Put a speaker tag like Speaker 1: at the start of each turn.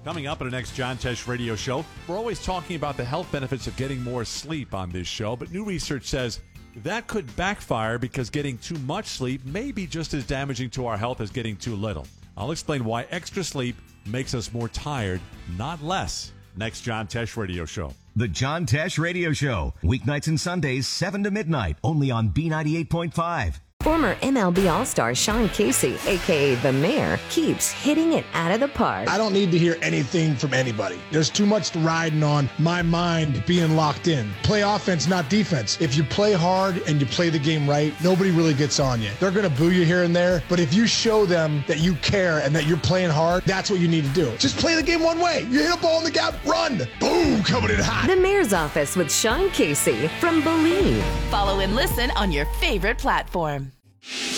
Speaker 1: Coming up in the next John Tesh radio show, we're always talking about the health benefits of getting more sleep on this show, but new research says that could backfire because getting too much sleep may be just as damaging to our health as getting too little. I'll explain why extra sleep makes us more tired, not less. Next John Tesh radio show.
Speaker 2: The John Tesh Radio Show, weeknights and Sundays, 7 to midnight, only on B98.5.
Speaker 3: Former MLB All-Star Sean Casey, a.k.a. The Mayor, keeps hitting it out of the park.
Speaker 4: I don't need to hear anything from anybody. There's too much riding on my mind being locked in. Play offense, not defense. If you play hard and you play the game right, nobody really gets on you. They're going to boo you here and there, but if you show them that you care and that you're playing hard, that's what you need to do. Just play the game one way. You hit a ball in the gap, run. Boom, coming in hot.
Speaker 3: The Mayor's Office with Sean Casey from Believe.
Speaker 5: Follow and listen on your favorite platform.